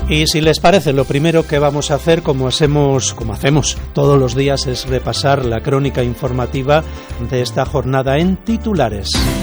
Y si les parece, lo primero que vamos a hacer, como hacemos todos los días, es repasar la crónica informativa de esta jornada en titulares.